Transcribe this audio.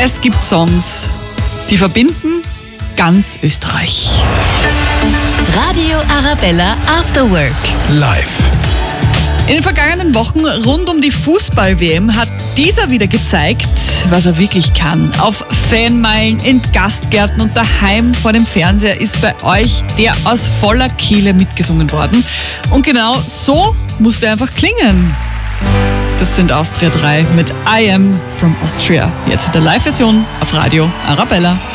Es gibt Songs, die verbinden ganz Österreich. Radio Arabella After Work. Live. In den vergangenen Wochen rund um die Fußball-WM hat dieser wieder gezeigt, was er wirklich kann. Auf Fanmeilen, in Gastgärten und daheim vor dem Fernseher ist bei euch der aus voller Kehle mitgesungen worden. Und genau so musste er einfach klingen. Das sind Austria 3 mit I Am From Austria. Jetzt in der Live-Version auf Radio Arabella.